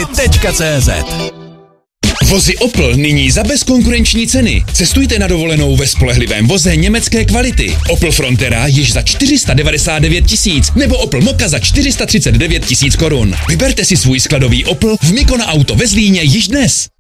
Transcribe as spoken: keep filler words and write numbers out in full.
tečka cé zet. Vozy Opel nyní za bezkonkurenční ceny. Cestujte na dovolenou ve spolehlivém voze německé kvality. Opel Frontera již za čtyři sta devadesát devět tisíc nebo Opel Mokka za čtyři sta třicet devět tisíc korun. Vyberte si svůj skladový Opel v Mikona Auto ve Zlíně již dnes.